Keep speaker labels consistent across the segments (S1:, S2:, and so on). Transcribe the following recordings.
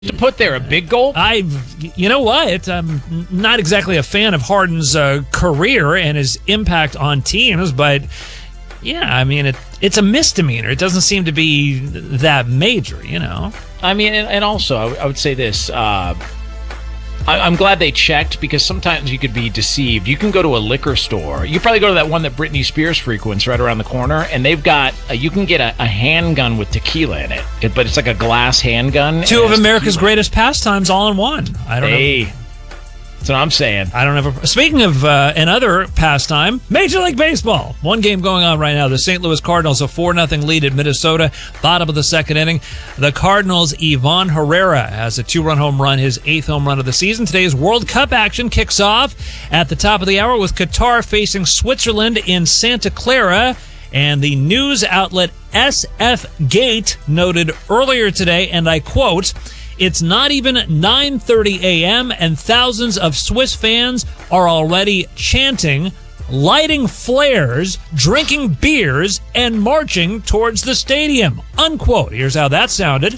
S1: to put there? A big gulp?
S2: You know what? I'm not exactly a fan of Harden's career and his impact on teams, but yeah, I mean, it's a misdemeanor. It doesn't seem to be that major, you know?
S1: I mean, and also, I would say this. I'm glad they checked, because sometimes you could be deceived. You can go to a liquor store. You probably go to that one that Britney Spears frequents right around the corner, and they've got, you can get a handgun with tequila in it, but it's like a glass handgun.
S2: Two of America's greatest pastimes all in one. I don't know.
S1: That's what I'm saying.
S2: I don't ever. Speaking of another pastime, Major League Baseball. One game going on right now. The St. Louis Cardinals a 4-0 lead at Minnesota. Bottom of the second inning. The Cardinals' Ivan Herrera has a 2-run home run, his 8th home run of the season. Today's World Cup action kicks off at the top of the hour with Qatar facing Switzerland in Santa Clara. And the news outlet SF Gate noted earlier today, and I quote, "It's not even 9:30 a.m. and thousands of Swiss fans are already chanting, lighting flares, drinking beers, and marching towards the stadium." Unquote. Here's how that sounded.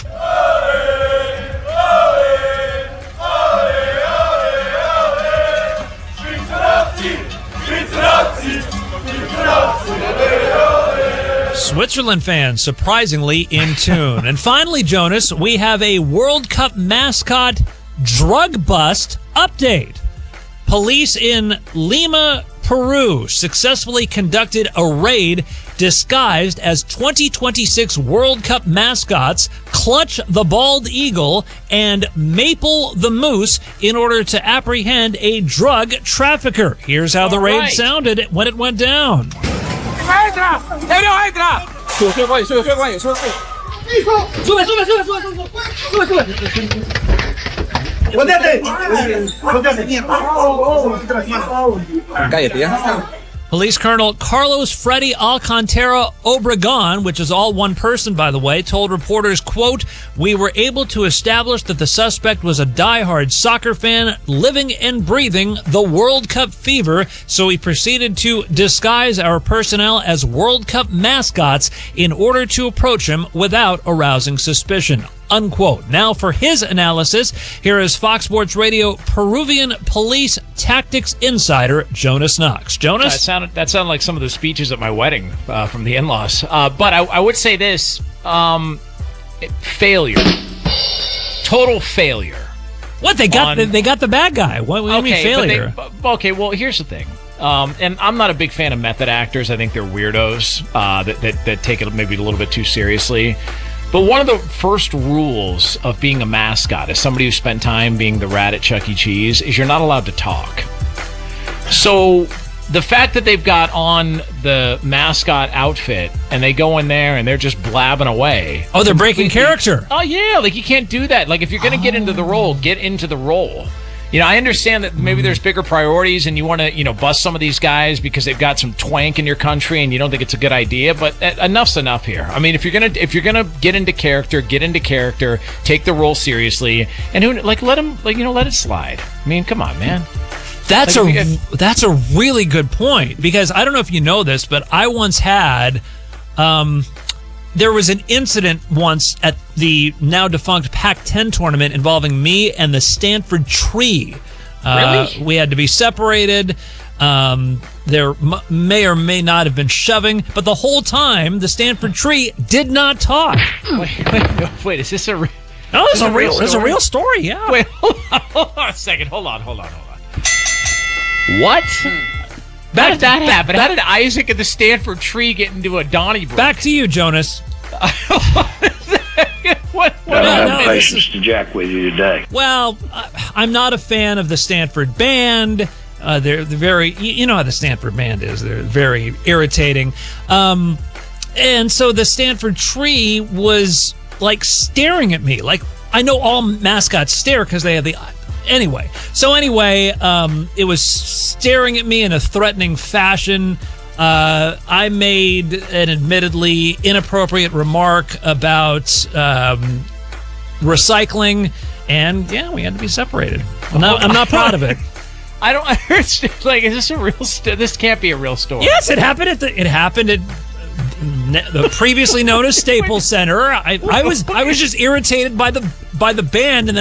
S2: Switzerland fans surprisingly in tune. And finally, Jonas, we have a World Cup mascot drug bust update. Police in Lima, Peru successfully conducted a raid disguised as 2026 World Cup mascots Clutch the Bald Eagle and Maple the Moose in order to apprehend a drug trafficker. Here's how the raid sounded when it went down. Police Colonel Carlos Freddy Alcantara Obregon, which is all one person, by the way, told reporters, quote, "We were able to establish that the suspect was a diehard soccer fan living and breathing the World Cup fever, so we proceeded to disguise our personnel as World Cup mascots in order to approach him without arousing suspicion." Unquote. Now for his analysis, here is Fox Sports Radio Peruvian police tactics insider Jonas Knox. Jonas?
S1: That sounded like some of the speeches at my wedding from the in-laws. But I would say this, failure. Total failure.
S2: What? They got the bad guy. What do you mean failure?
S1: Okay, well, here's the thing. And I'm not a big fan of method actors. I think they're weirdos that take it maybe a little bit too seriously. But one of the first rules of being a mascot, as somebody who spent time being the rat at Chuck E. Cheese, is you're not allowed to talk. So the fact that they've got on the mascot outfit and they go in there and they're just blabbing away.
S2: Oh, they're breaking character.
S1: Oh, yeah. Like, you can't do that. Like, if you're going to get into the role, get into the role. You know, I understand that maybe there's bigger priorities and you want to, bust some of these guys because they've got some twank in your country and you don't think it's a good idea. But enough's enough here. I mean, if you're gonna get into character, take the role seriously, and let it slide. I mean, come on, man.
S2: That's a really good point, because I don't know if you know this, but I once had. There was an incident once at the now defunct Pac-10 tournament involving me and the Stanford Tree.
S1: Really?
S2: We had to be separated. There may or may not have been shoving, but the whole time the Stanford Tree did not talk.
S1: Wait, is this a real?
S2: No, it's a real story. Yeah.
S1: Wait, hold on a second. Hold on. What? How did that happen? How did Isaac and the Stanford Tree get into a Donnybrook?
S2: Back to you, Jonas.
S3: What? I don't have patience to jack with you today.
S2: Well, I'm not a fan of the Stanford Band. They're very, you know how the Stanford Band is. They're very irritating. And so the Stanford Tree was like staring at me. Like, I know all mascots stare because they have the... Anyway, it was staring at me in a threatening fashion. I made an admittedly inappropriate remark about recycling, and we had to be separated. I'm not proud of it.
S1: I don't understand. Like, is this a real? This can't be a real story.
S2: Yes, it happened at the previously known as Staples Center. I was just irritated by the band, and then